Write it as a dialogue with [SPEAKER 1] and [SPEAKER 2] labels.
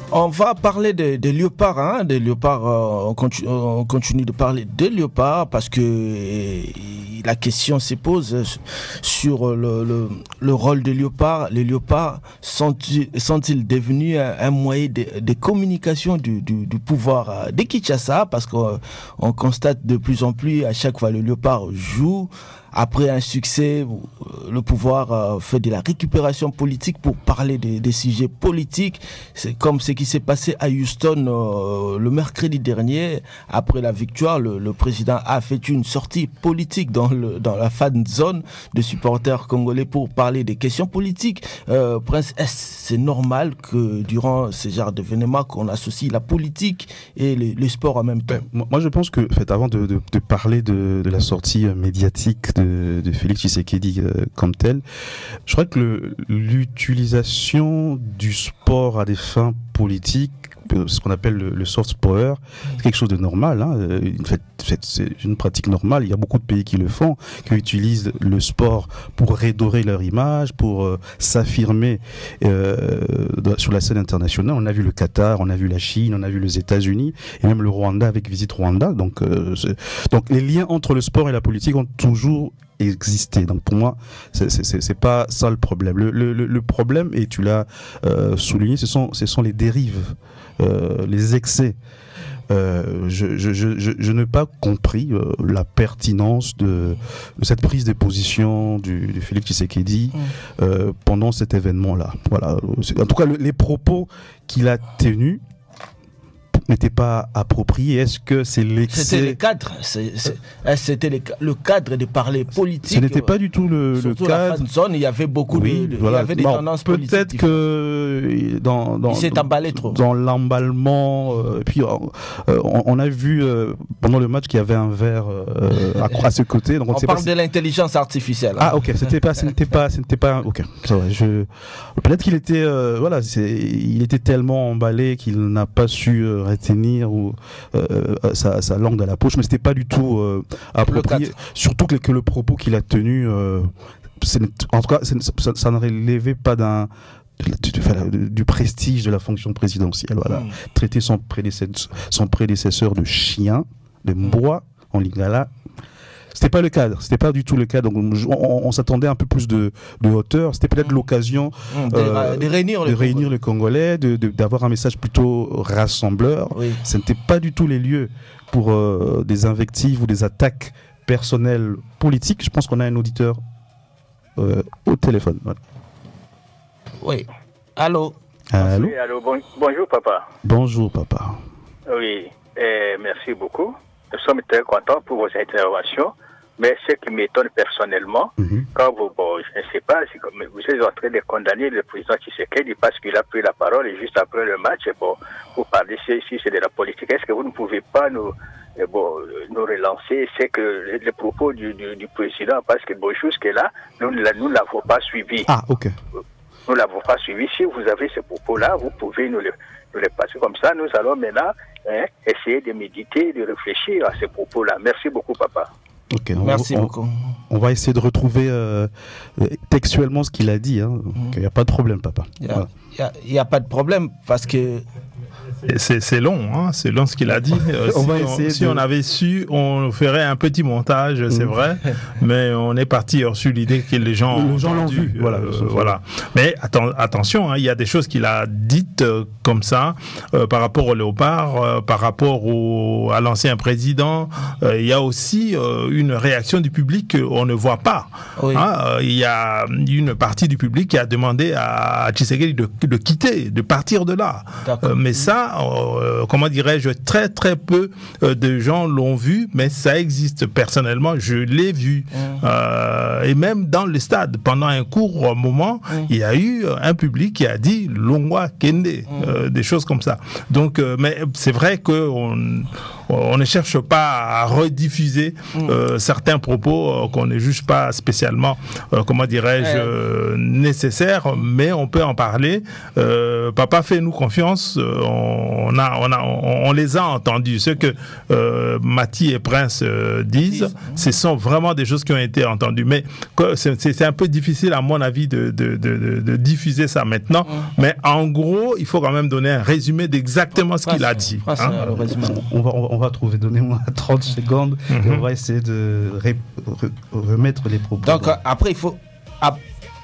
[SPEAKER 1] On va parler des léopards, hein, des léopards. On continue de parler des léopards parce que la question se pose sur le rôle des léopards. Les léopards sont-ils devenus un moyen de communication du pouvoir de Kinshasa, parce qu'on constate de plus en plus à chaque fois le léopard joue. Après un succès, le pouvoir fait de la récupération politique pour parler des sujets politiques. C'est comme ce qui s'est passé à Houston le mercredi dernier. Après la victoire, le président a fait une sortie politique dans la fan zone de supporters congolais pour parler des questions politiques. Prince, c'est normal que durant ce genre d'événements, qu'on associe la politique et le sport en même temps?
[SPEAKER 2] Moi, je pense que, avant de parler de la sortie médiatique de Félix Tshisekedi comme tel, je crois que l'utilisation du sport à des fins politiques, ce qu'on appelle le soft power, c'est quelque chose de normal, hein. C'est une pratique normale. Il y a beaucoup de pays qui le font, qui utilisent le sport pour redorer leur image, pour s'affirmer sur la scène internationale. On a vu le Qatar, on a vu la Chine, on a vu les États-Unis et même le Rwanda avec Visite Rwanda. Donc les liens entre le sport et la politique ont toujours existé. Donc pour moi, c'est pas ça le problème. Le problème, et tu l'as souligné, ce sont les dérives, les excès. Je n'ai pas compris la pertinence de cette prise de position du Félix Tshisekedi pendant cet événement-là. Voilà. En tout cas, les propos qu'il a tenus n'était pas approprié. Est-ce que c'est l'excès?
[SPEAKER 1] C'était le cadre. C'était le cadre de parler politique.
[SPEAKER 2] Ce n'était pas du tout le cadre.
[SPEAKER 1] Surtout la fan zone, il y y avait des tendances politiques.
[SPEAKER 2] Peut-être que
[SPEAKER 1] il s'est emballé trop.
[SPEAKER 2] Dans l'emballement, puis on a vu pendant le match qu'il y avait un verre à ce côté. Donc
[SPEAKER 1] on parle de l'intelligence artificielle.
[SPEAKER 2] Ah ok, ce n'était pas. Ok, ça va. Peut-être qu'il était il était tellement emballé qu'il n'a pas su retenir sa langue dans la poche, mais c'était pas du tout approprié. Surtout que le propos qu'il a tenu, en tout cas, ça ne relevait pas du prestige de la fonction présidentielle. Voilà. Traiter son prédécesseur de chien, de mboa en lingala, c'était pas le cadre, c'était pas du tout le cadre. Donc on s'attendait un peu plus de hauteur. C'était peut-être l'occasion
[SPEAKER 1] de réunir
[SPEAKER 2] les Congolais, d'avoir un message plutôt rassembleur.
[SPEAKER 1] Oui.
[SPEAKER 2] Ce n'était pas du tout les lieux pour des invectives ou des attaques personnelles politiques. Je pense qu'on a un auditeur au téléphone. Voilà.
[SPEAKER 1] Oui. Allô.
[SPEAKER 2] Allô.
[SPEAKER 3] Oui, allô. Bonjour papa.
[SPEAKER 2] Bonjour papa.
[SPEAKER 3] Oui, merci beaucoup. Nous sommes très contents pour vos interventions, mais ce qui m'étonne personnellement, quand je ne sais pas, vous êtes en train de condamner le président Tshisekedi parce qu'il a pris la parole et juste après le match, vous parlez si c'est de la politique. Est-ce que vous ne pouvez pas nous relancer? C'est que les propos du président, parce que jusque-là, nous ne l'avons pas suivi.
[SPEAKER 2] Ah, ok.
[SPEAKER 3] Nous ne l'avons pas suivi. Si vous avez ces propos-là, vous pouvez nous les passer comme ça. Nous allons maintenant essayer de méditer, de réfléchir à ces propos-là. Merci beaucoup, papa.
[SPEAKER 2] Okay,
[SPEAKER 1] merci beaucoup.
[SPEAKER 2] On va essayer de retrouver textuellement ce qu'il a dit. Il n'y a pas de problème, papa.
[SPEAKER 1] Il n'y a pas de problème parce que...
[SPEAKER 4] C'est long, c'est long ce qu'il a dit. Si on avait su, on ferait un petit montage, c'est vrai, mais on est parti sur l'idée que les gens
[SPEAKER 2] l'ont vu.
[SPEAKER 4] Voilà. Mais attention, il y a des choses qu'il a dites comme ça par rapport au léopard, par rapport à l'ancien président. Il y a aussi une réaction du public qu'on ne voit pas.
[SPEAKER 1] Oui.
[SPEAKER 4] Il y a une partie du public qui a demandé à Tshisekedi de quitter, de partir de là. Mais ça, comment dirais-je, très très peu de gens l'ont vu, mais ça existe. Personnellement, je l'ai vu. Et même dans le stade, pendant un court moment, il y a eu un public qui a dit Longwa Kende, des choses comme ça. Donc, mais c'est vrai qu'on on ne cherche pas à rediffuser certains propos qu'on ne juge pas spécialement, nécessaires, mais on peut en parler. Papa, fais-nous confiance. On les a entendus. Ce que Mathie et Prince disent, ce sont vraiment des choses qui ont été entendues. Mais c'est un peu difficile, à mon avis, de diffuser ça maintenant. Mais en gros, il faut quand même donner un résumé d'exactement ce qu'il a dit.
[SPEAKER 2] On va trouver, donnez-moi 30 secondes, et on va essayer de remettre les propos.
[SPEAKER 1] Donc après, il faut...